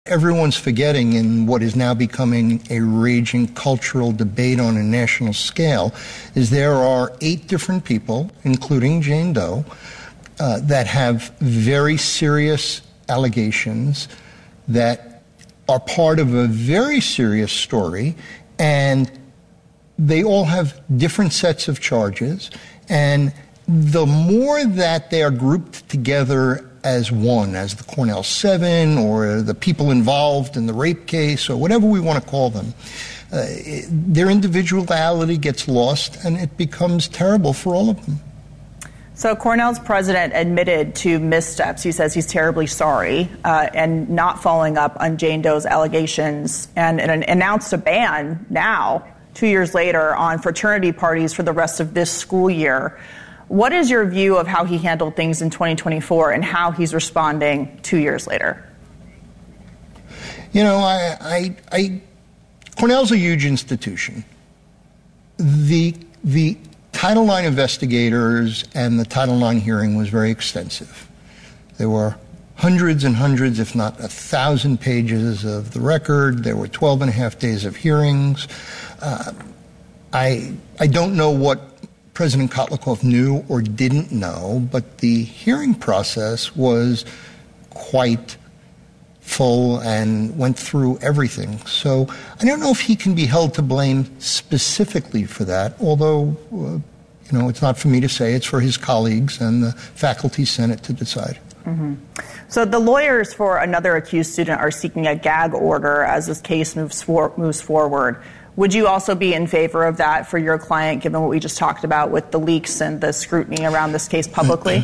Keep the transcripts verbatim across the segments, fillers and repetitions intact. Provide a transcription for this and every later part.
everyone's forgetting in what is now becoming a raging cultural debate on a national scale is there are eight different people, including Jane Doe, uh, that have very serious allegations that are part of a very serious story, and they all have different sets of charges, and the more that they are grouped together as one, as the Cornell Seven or the people involved in the rape case or whatever we want to call them, uh, it, their individuality gets lost and it becomes terrible for all of them. So Cornell's president admitted to missteps. He says he's terribly sorry uh, and not following up on Jane Doe's allegations, and, and announced a ban now, two years later, on fraternity parties for the rest of this school year. What is your view of how he handled things in twenty twenty-four and how he's responding two years later? You know, I, I, I Cornell's a huge institution. The, the Title nine investigators and the Title nine hearing was very extensive. There were hundreds and hundreds, if not a thousand pages of the record. There were twelve and a half days of hearings. Uh, I, I don't know what President Kotlikoff knew or didn't know, but the hearing process was quite full and went through everything. So I don't know if he can be held to blame specifically for that, although, uh, you know, it's not for me to say. It's for his colleagues and the faculty senate to decide. Mm-hmm. So the lawyers for another accused student are seeking a gag order as this case moves, for, moves forward. Would you also be in favor of that for your client, given what we just talked about with the leaks and the scrutiny around this case publicly?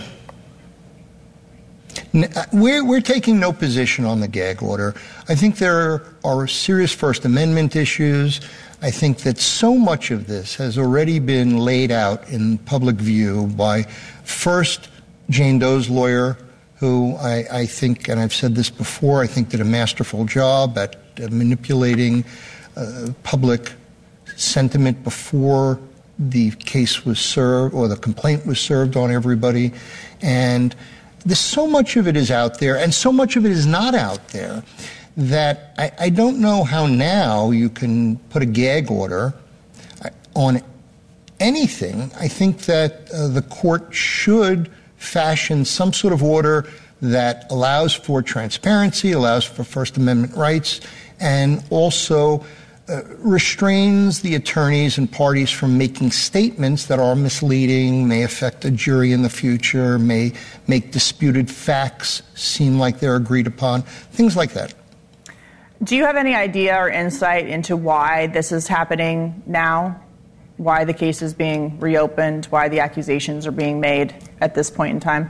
We're, we're taking no position on the gag order. I think there are serious First Amendment issues. I think that so much of this has already been laid out in public view by, first, Jane Doe's lawyer, who I, I think, and I've said this before, I think did a masterful job at uh, manipulating uh, public sentiment before the case was served or the complaint was served on everybody. And there's so much of it is out there, and so much of it is not out there, that I, I don't know how now you can put a gag order on anything. I think that uh, the court should fashion some sort of order that allows for transparency, allows for First Amendment rights, and also uh, restrains the attorneys and parties from making statements that are misleading, may affect a jury in the future, may make disputed facts seem like they're agreed upon, things like that. Do you have any idea or insight into why this is happening now? Why the case is being reopened, why the accusations are being made at this point in time?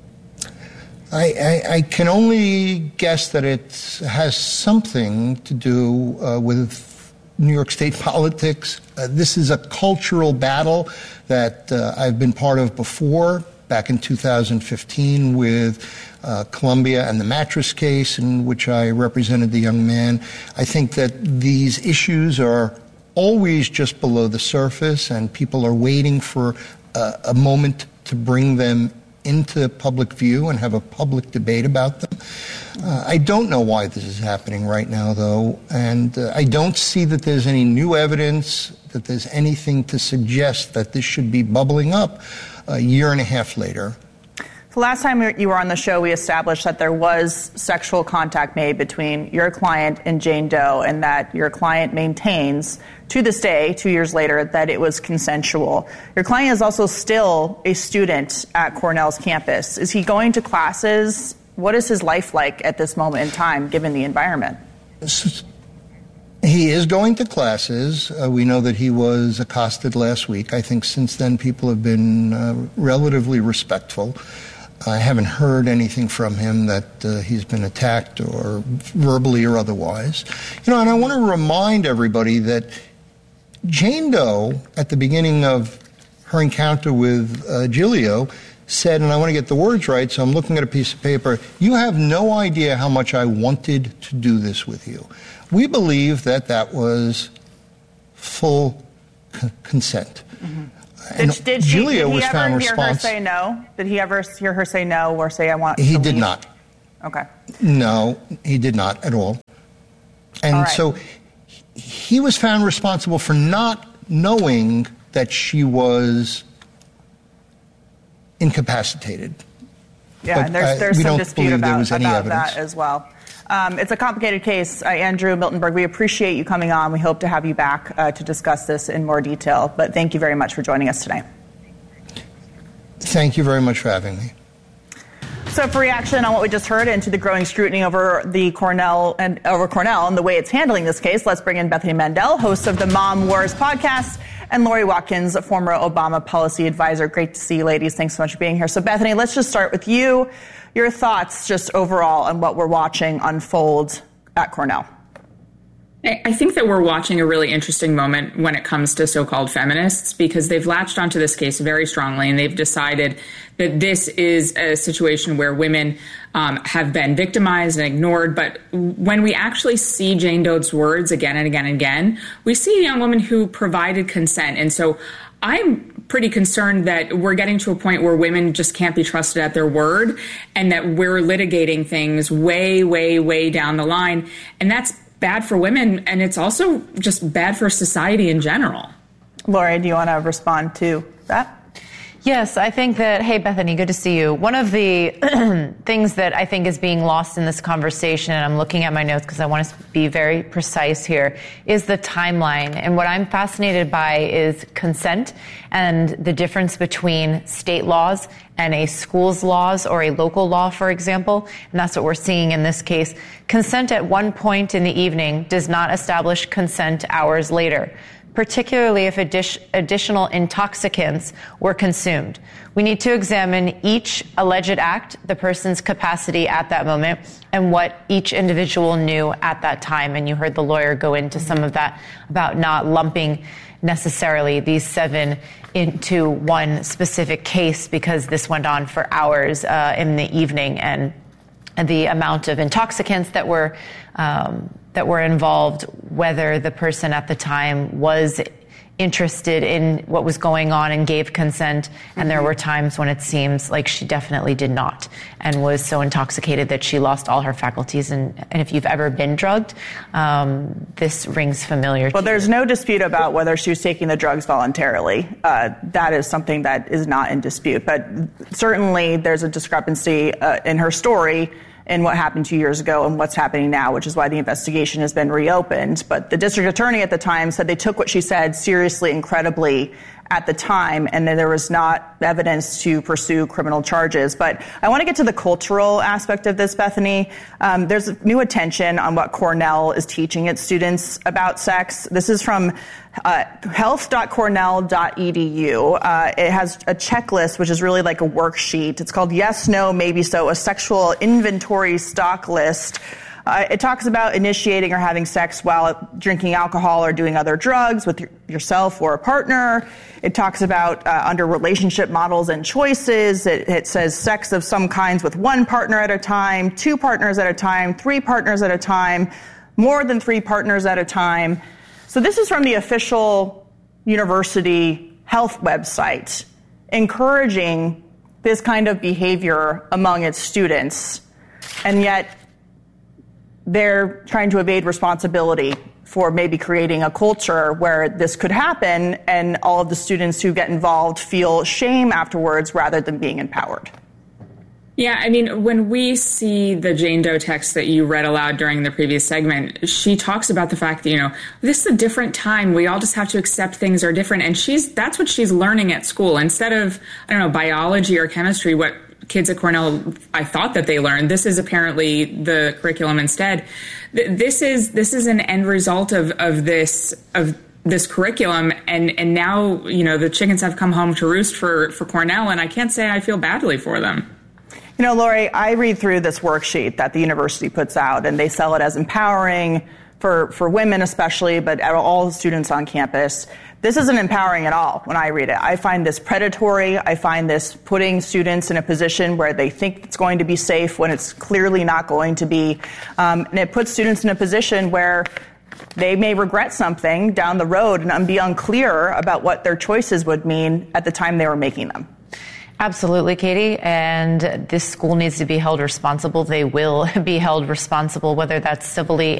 I, I, I can only guess that it has something to do uh, with New York State politics. Uh, this is a cultural battle that uh, I've been part of before, back in two thousand fifteen with uh, Columbia and the mattress case in which I represented the young man. I think that these issues are always just below the surface, and people are waiting for uh, a moment to bring them into public view and have a public debate about them. Uh, I don't know why this is happening right now, though, and uh, I don't see that there's any new evidence, that there's anything to suggest that this should be bubbling up a year and a half later. The last time you were on the show, we established that there was sexual contact made between your client and Jane Doe, and that your client maintains to this day, two years later, that it was consensual. Your client is also still a student at Cornell's campus. Is he going to classes? What is his life like at this moment in time, given the environment? He is going to classes. Uh, we know that he was accosted last week. I think since then people have been uh, relatively respectful. I haven't heard anything from him that uh, he's been attacked or verbally or otherwise. You know, and I want to remind everybody that Jane Doe, at the beginning of her encounter with uh, Giglio, said, and I want to get the words right, so I'm looking at a piece of paper, "You have no idea how much I wanted to do this with you." We believe that that was full c- consent. Mm-hmm. And did, did, Giglio she, did was he found ever hear responsible. her say no? Did he ever hear her say no or say, "I want He to did leave"? not. Okay. No, he did not at all. And all right. so he was found responsible for not knowing that she was incapacitated. Yeah, but, and there's, there's uh, some dispute about, about evidence. that as well. Um, it's a complicated case. Uh, Andrew Miltenberg, we appreciate you coming on. We hope to have you back uh, to discuss this in more detail. But thank you very much for joining us today. Thank you very much for having me. So for reaction on what we just heard and to the growing scrutiny over the Cornell and over Cornell and the way it's handling this case, let's bring in Bethany Mandel, host of the Mom Wars podcast, and Lori Watkins, a former Obama policy advisor. Great to see you, ladies. Thanks so much for being here. So Bethany, let's just start with you. Your thoughts just overall on what we're watching unfold at Cornell. I think that we're watching a really interesting moment when it comes to so-called feminists, because they've latched onto this case very strongly, and they've decided that this is a situation where women um, have been victimized and ignored. But when we actually see Jane Doe's words again and again and again, we see a young woman who provided consent. And so I'm pretty concerned that we're getting to a point where women just can't be trusted at their word, and that we're litigating things way, way, way down the line. And that's bad for women, and it's also just bad for society in general. Lori, do you want to respond to that? Yes, I think that, hey, Bethany, good to see you. One of the things that I think is being lost in this conversation, and I'm looking at my notes because I want to be very precise here, is the timeline. And what I'm fascinated by is consent and the difference between state laws and a school's laws or a local law, for example. And that's what we're seeing in this case. Consent at one point in the evening does not establish consent hours later, particularly if addi- additional intoxicants were consumed. We need to examine each alleged act, the person's capacity at that moment, and what each individual knew at that time. And you heard the lawyer go into some of that about not lumping necessarily these seven into one specific case, because this went on for hours uh, in the evening, and, and the amount of intoxicants that were um, that were involved, whether the person at the time was interested in what was going on and gave consent. And there were times when it seems like she definitely did not and was so intoxicated that she lost all her faculties. And, and if you've ever been drugged, um, this rings familiar. Well, there's no dispute about whether she was taking the drugs voluntarily. Uh, that is something that is not in dispute. But certainly there's a discrepancy uh, in her story in what happened two years ago and what's happening now, which is why the investigation has been reopened. But the district attorney at the time said they took what she said seriously, incredibly at the time, and that there was not evidence to pursue criminal charges. But I want to get to the cultural aspect of this, Bethany. Um, there's new attention on what Cornell is teaching its students about sex. This is from uh, health dot cornell dot e d u. Uh, it has a checklist, which is really like a worksheet. It's called Yes, No, Maybe So, a sexual inventory stock list. Uh, it talks about initiating or having sex while drinking alcohol or doing other drugs with your, yourself or a partner. It talks about uh, under relationship models and choices. It, it says sex of some kinds with one partner at a time, two partners at a time, three partners at a time, more than three partners at a time. So this is from the official university health website, encouraging this kind of behavior among its students. And yet they're trying to evade responsibility for maybe creating a culture where this could happen, and all of the students who get involved feel shame afterwards rather than being empowered. Yeah, I mean, when we see the Jane Doe text that you read aloud during the previous segment, she talks about the fact that, you know, this is a different time. We all just have to accept things are different. And she's that's what she's learning at school. Instead of, I don't know, biology or chemistry, what kids at Cornell, I thought that they learned. This is apparently the curriculum instead. This is this is an end result of, of this of this curriculum, and, and now, you know, the chickens have come home to roost for, for Cornell, and I can't say I feel badly for them. You know, Lori, I read through this worksheet that the university puts out, and they sell it as empowering for, for women especially, but all students on campus. This isn't empowering at all when I read it. I find this predatory. I find this putting students in a position where they think it's going to be safe when it's clearly not going to be. Um, and it puts students in a position where they may regret something down the road and be unclear about what their choices would mean at the time they were making them. Absolutely, Katie. And this school needs to be held responsible. They will be held responsible, whether that's civilly